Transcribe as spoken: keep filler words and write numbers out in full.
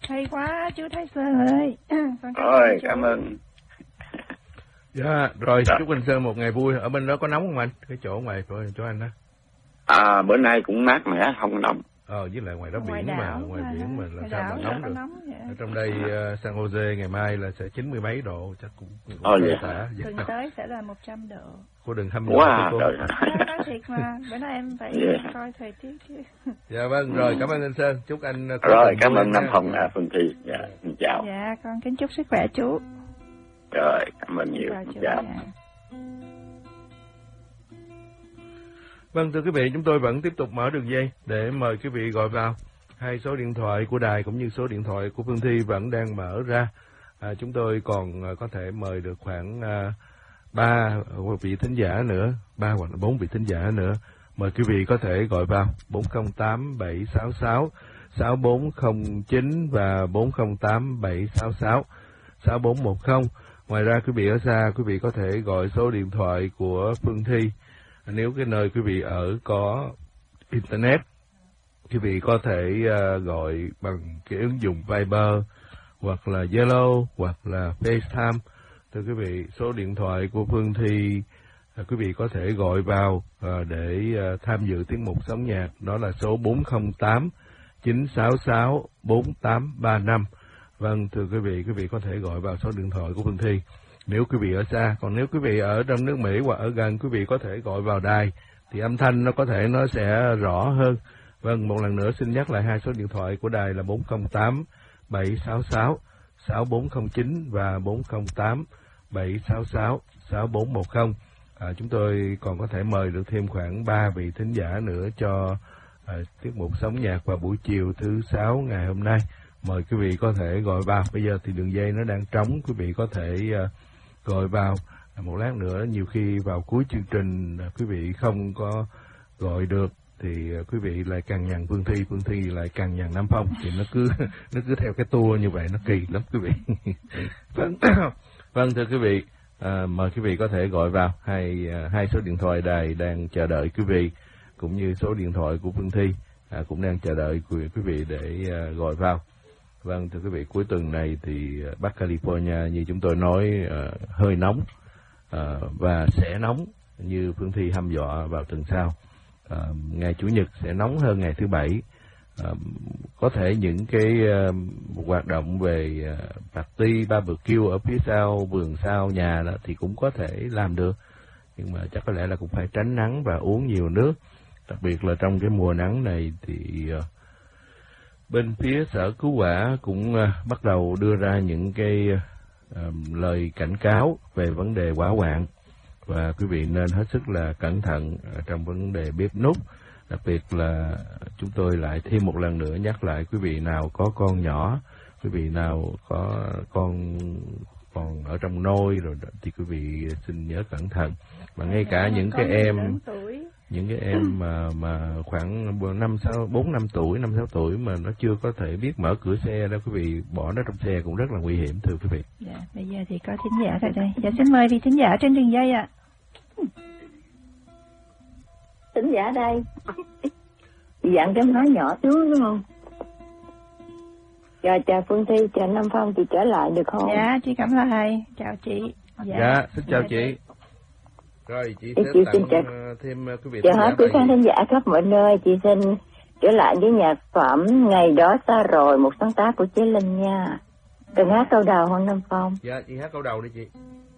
Hay quá chú Thái Sơn ơi. Rồi, cảm ơn. Dạ, rồi dạ. Chúc anh Sơn một ngày vui. Ở bên đó có nóng không anh? Cái chỗ ngoài chỗ anh đó. À, bữa nay cũng mát mẻ, không nóng. Ờ, với lại ngoài đó ngoài biển đảo, mà, ngoài biển mà làm sao mà nóng được. Nóng ở trong đây uh, San Jose ngày mai là sẽ chín mươi mấy độ, chắc cũng, cũng Ồ, vậy tả. Tuần tới sẽ là một trăm độ. Cô đừng hâm dọa wow, cô. Nói thiệt mà, bữa nay em phải yeah. coi thời tiết chứ. Dạ vâng, rồi cảm ơn anh Sơn, chúc anh uh, rồi cảm ơn Nam Phong à, Phương Thi. Dạ, xin chào. Dạ, con kính chúc sức khỏe chú. Rồi, cảm ơn nhiều. Chú, chào. Dạ. Vâng, thưa quý vị, chúng tôi vẫn tiếp tục mở đường dây để mời quý vị gọi vào. Hai số điện thoại của đài cũng như số điện thoại của Phương Thi vẫn đang mở ra. À, chúng tôi còn à, có thể mời được khoảng ba à, vị thính giả nữa, ba hoặc bốn vị thính giả nữa. Mời quý vị có thể gọi vào bốn không tám bảy sáu sáu sáu bốn không chín và bốn không tám bảy sáu sáu sáu bốn một không. Ngoài ra quý vị ở xa, quý vị có thể gọi số điện thoại của Phương Thi. Nếu cái nơi quý vị ở có Internet, quý vị có thể uh, gọi bằng cái ứng dụng Viber, hoặc là Zalo, hoặc là FaceTime. Thưa quý vị, số điện thoại của Phương Thi, uh, quý vị có thể gọi vào uh, để uh, tham dự tiết mục Sống Nhạc. Đó là số bốn không tám chín sáu sáu bốn tám ba năm. Vâng, thưa quý vị, quý vị có thể gọi vào số điện thoại của Phương Thi nếu quý vị ở xa. Còn nếu quý vị ở trong nước Mỹ hoặc ở gần, quý vị có thể gọi vào đài thì âm thanh nó có thể nó sẽ rõ hơn. Vâng, một lần nữa xin nhắc lại hai số điện thoại của đài là bốn không tám bảy sáu sáu sáu bốn không chín và bốn không tám bảy sáu sáu sáu bốn một không. À, chúng tôi còn có thể mời được thêm khoảng ba vị thính giả nữa cho à, tiết mục Sống Nhạc vào buổi chiều thứ sáu ngày hôm nay. Mời quý vị có thể gọi vào. Bây giờ thì đường dây nó đang trống, quý vị có thể uh, gọi vào. Một lát nữa, nhiều khi vào cuối chương trình quý vị không có gọi được thì quý vị lại càng nhằn Phương Thi, Phương Thi lại càng nhằn Nam Phong, thì nó cứ nó cứ theo cái tour như vậy, nó kỳ lắm quý vị. Vâng, vâng thưa quý vị, à, mời quý vị có thể gọi vào. Hai hai số điện thoại đài đang chờ đợi quý vị, cũng như số điện thoại của Phương Thi à, cũng đang chờ đợi quý, quý vị để à, gọi vào. Vâng, thưa quý vị, cuối tuần này thì Bắc California như chúng tôi nói uh, hơi nóng uh, và sẽ nóng như Phương Thi hăm dọa vào tuần sau. Uh, ngày Chủ nhật sẽ nóng hơn ngày thứ Bảy. Uh, có thể những cái uh, hoạt động về uh, party, barbecue ở phía sau, vườn sau nhà đó thì cũng có thể làm được. Nhưng mà chắc có lẽ là cũng phải tránh nắng và uống nhiều nước. Đặc biệt là trong cái mùa nắng này thì uh, bên phía Sở Cứu Hỏa cũng uh, bắt đầu đưa ra những cái uh, lời cảnh cáo về vấn đề hỏa hoạn, và quý vị nên hết sức là cẩn thận uh, trong vấn đề bếp núc. Đặc biệt là chúng tôi lại thêm một lần nữa nhắc lại quý vị nào có con nhỏ, quý vị nào có con còn ở trong nôi rồi thì quý vị xin nhớ cẩn thận. Mà ngay cả những cái em những cái em mà mà khoảng năm sáu bốn năm tuổi, năm sáu tuổi mà nó chưa có thể biết mở cửa xe đó, quý vị bỏ nó trong xe cũng rất là nguy hiểm, thưa quý vị. Dạ, bây giờ thì có thính giả tại đây. Dạ, xin mời vị thính giả trên đường dây ạ. Thính giả đây. Dặn cái nói nhỏ xuống đúng không? Dạ, chào Phương Thi, chào Nam Phong, chị trở lại được không? Dạ, chị Cẩm Lai, chào chị. Dạ, dạ xin chào dạ, chị. chị. Rồi, chị sẽ chị tặng chào, thêm quý vị chào hết quý khán thính giả khắp mọi nơi. Chị xin trở lại với nhạc phẩm Ngày Đó Xa Rồi, một sáng tác của Chế Linh nha. Đừng hát câu đầu Hoàng Nam Phong. Dạ, chị hát câu đầu đi chị.